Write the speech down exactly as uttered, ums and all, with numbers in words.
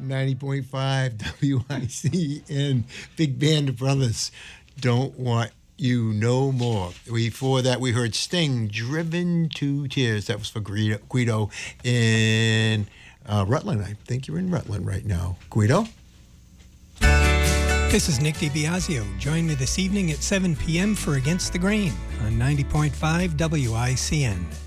ninety point five W I C N. Big Band of Brothers. Don't Want You No More. Before that, we heard Sting, Driven to Tears. That was for Guido, Guido in uh, Rutland. I think you're in Rutland right now. Guido? This is Nick DiBiasio. Join me this evening at seven p.m. for Against the Grain on ninety point five W I C N.